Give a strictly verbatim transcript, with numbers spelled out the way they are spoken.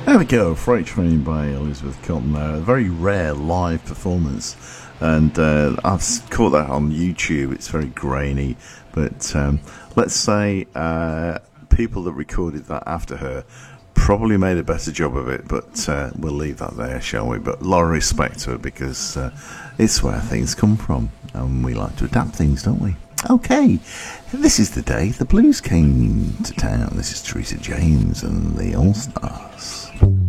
There we go, Freight Train by Elizabeth Cotton there. A very rare live performance, and uh, I've caught that on YouTube. It's very grainy, but um, let's say uh, people that recorded that after her probably made a better job of it, but uh, we'll leave that there, shall we? But a lot of respect to her, because uh, it's where things come from, and we like to adapt things, don't we? Okay, this is the day the blues came to town. This is Teresa James and the All Stars.